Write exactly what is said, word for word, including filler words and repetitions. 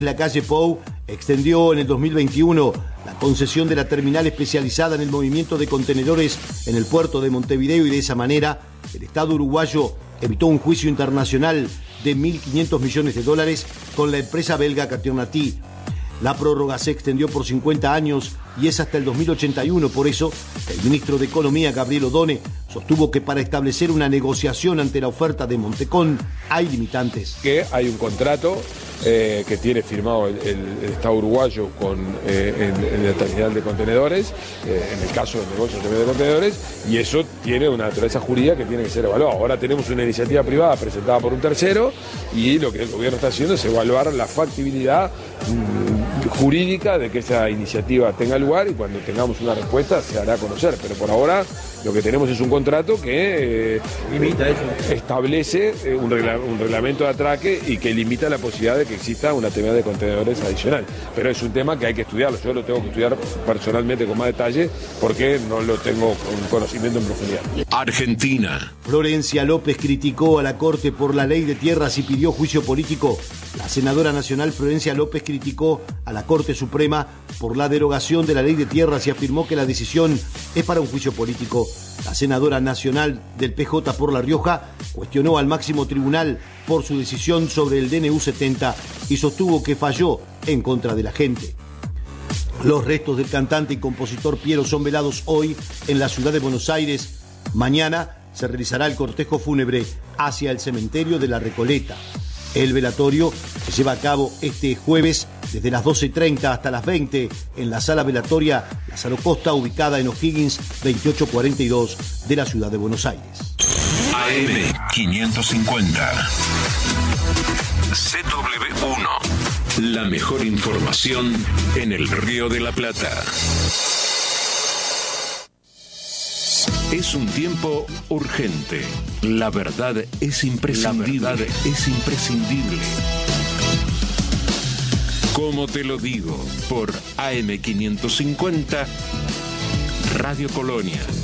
La calle Pou extendió en el dos mil veintiuno la concesión de la terminal especializada en el movimiento de contenedores en el puerto de Montevideo y de esa manera el Estado uruguayo evitó un juicio internacional de mil quinientos millones de dólares con la empresa belga Cationati. La prórroga se extendió por cincuenta años y es hasta el dos mil ochenta y uno. Por eso, el ministro de Economía, Gabriel Odone, sostuvo que para establecer una negociación ante la oferta de Montecón hay limitantes. Que hay un contrato eh, que tiene firmado el, el, el Estado uruguayo con eh, en, en la terminal de contenedores, eh, en el caso del negocio de terminal de contenedores, y eso tiene una naturaleza jurídica que tiene que ser evaluada. Ahora tenemos una iniciativa privada presentada por un tercero y lo que el gobierno está haciendo es evaluar la factibilidad mmm, jurídica de que esa iniciativa tenga lugar, y cuando tengamos una respuesta se hará conocer, pero por ahora lo que tenemos es un contrato que eh, limita eso. Establece eh, un, regla, un reglamento de atraque y que limita la posibilidad de que exista una terminal de contenedores adicional, pero es un tema que hay que estudiarlo. Yo lo tengo que estudiar personalmente con más detalle porque no lo tengo con conocimiento en profundidad. Argentina. Florencia López criticó a la Corte por la ley de tierras y pidió juicio político. La senadora nacional Florencia López criticó a la Corte Suprema por la derogación de la ley de tierras y afirmó que la decisión es para un juicio político. La senadora nacional del P J por La Rioja cuestionó al máximo tribunal por su decisión sobre el D N U setenta y sostuvo que falló en contra de la gente. Los restos del cantante y compositor Piero son velados hoy en la ciudad de Buenos Aires. Mañana se realizará el cortejo fúnebre hacia el cementerio de La Recoleta. El velatorio se lleva a cabo este jueves desde las doce y treinta hasta las veinte en la sala velatoria Lázaro Costa, ubicada en O'Higgins veintiocho cuarenta y dos de la ciudad de Buenos Aires. A M quinientos cincuenta. C W uno. La mejor información en el Río de la Plata. Es un tiempo urgente. La verdad es imprescindible. La verdad es imprescindible. Como te lo digo, por A M quinientos cincuenta, Radio Colonia.